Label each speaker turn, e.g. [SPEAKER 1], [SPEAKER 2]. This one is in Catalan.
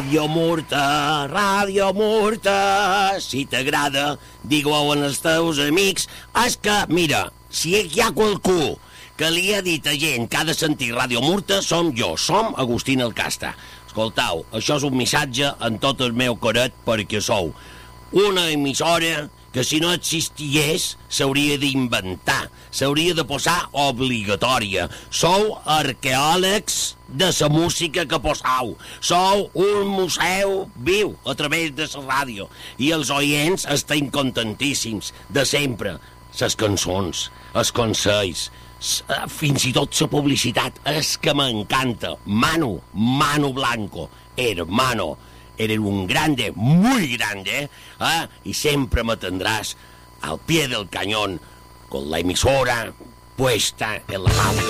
[SPEAKER 1] Ràdio Murta, si t'agrada, digue-ho als teus amics. És que, mira, si hi ha qualcú que li ha dit a gent que ha de sentir Ràdio Murta, som jo, som Agustín Alcasta. Escoltau, això és un missatge en tot el meu coret perquè sou una emissora que si no existiés s'hauria d'inventar, s'hauria de posar obligatòria. Sou arqueòlegs de la música que posau. Sou un museu viu a través de la ràdio. I els oients estan contentíssims de sempre. Les cançons, els consells, fins i tot la publicitat. És que m'encanta. Manu Blanco, hermano. Eres un grande, muy grande, y siempre me tendrás al pie del cañón con la emisora puesta en la radio.